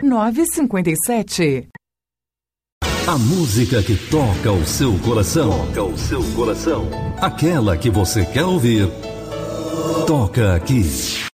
957. A música que toca o seu coração. Toca o seu coração. Aquela que você quer ouvir. Toca aqui.